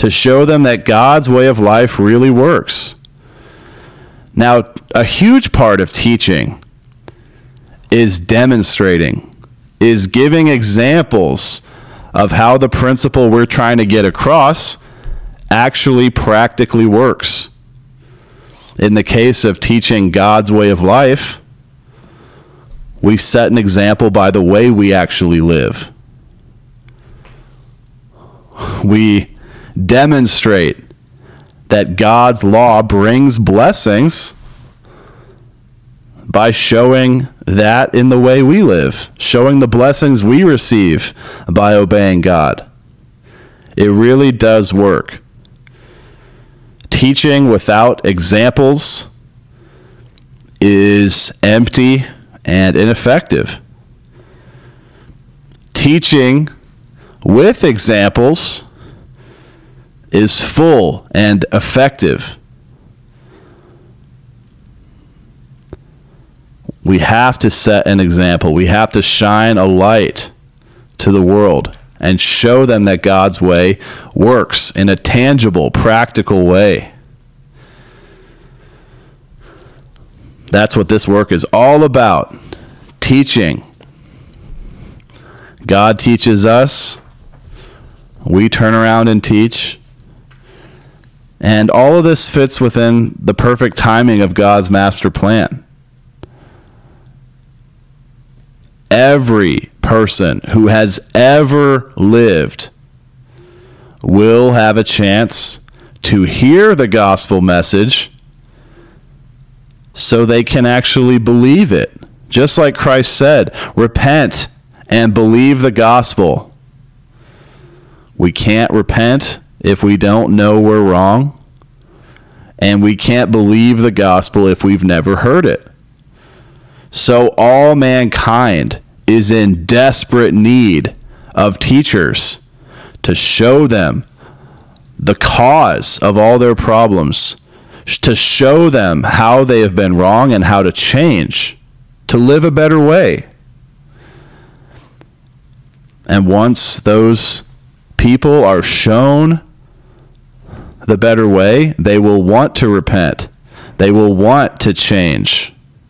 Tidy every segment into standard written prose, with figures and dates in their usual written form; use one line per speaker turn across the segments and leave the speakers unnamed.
to show them that God's way of life really works. Now, a huge part of teaching is demonstrating, is giving examples of how the principle we're trying to get across actually practically works. In the case of teaching God's way of life, we set an example by the way we actually live. We demonstrate that God's law brings blessings by showing that in the way we live, showing the blessings we receive by obeying God. It really does work. Teaching without examples is empty and ineffective. Teaching with examples is full and effective. We have to set an example. We have to shine a light to the world and show them that God's way works in a tangible, practical way. That's what this work is all about. Teaching. God teaches us. We turn around and teach. And all of this fits within the perfect timing of God's master plan. Every person who has ever lived will have a chance to hear the gospel message so they can actually believe it. Just like Christ said, repent and believe the gospel. We can't repent if we don't know we're wrong, and we can't believe the gospel if we've never heard it. So all mankind is in desperate need of teachers to show them the cause of all their problems, to show them how they have been wrong and how to change, to live a better way. And once those people are shown the better way, they will want to repent. They will want to change.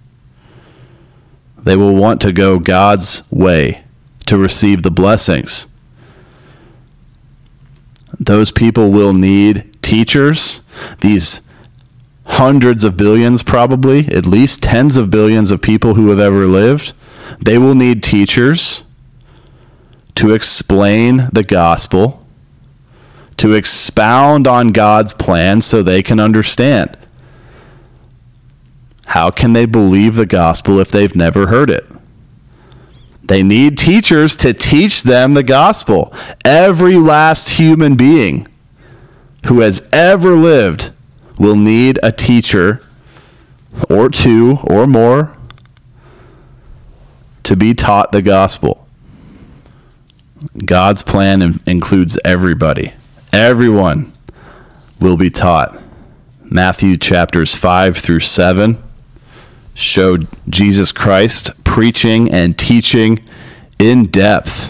They will want to go God's way to receive the blessings. Those people will need teachers. These hundreds of billions, probably, at least tens of billions of people who have ever lived, they will need teachers to explain the gospel, to expound on God's plan so they can understand. How can they believe the gospel if they've never heard it? They need teachers to teach them the gospel. Every last human being who has ever lived will need a teacher or two or more to be taught the gospel. God's plan includes everybody. Everyone will be taught. Matthew chapters 5 through 7 showed Jesus Christ preaching and teaching in depth.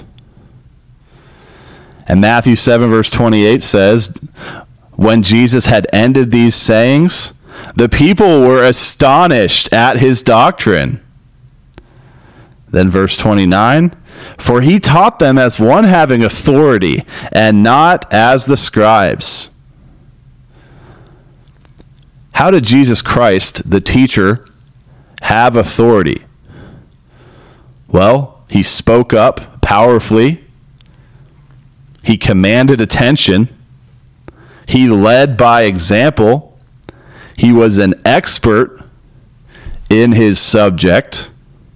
And Matthew 7 verse 28 says, when Jesus had ended these sayings, the people were astonished at his doctrine. Then verse 29, for he taught them as one having authority and not as the scribes. How did Jesus Christ, the teacher, have authority? Well, he spoke up powerfully. He commanded attention. He led by example. He was an expert in his subject.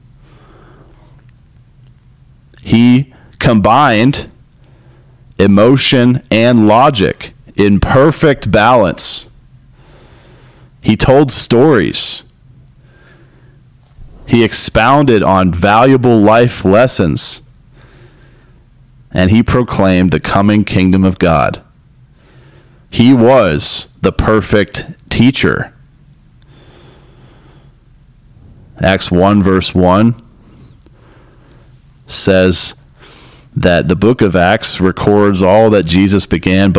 He combined emotion and logic in perfect balance. He told stories. He expounded on valuable life lessons. And he proclaimed the coming kingdom of God. He was the perfect teacher. Acts 1 verse 1 says that the book of Acts records all that Jesus began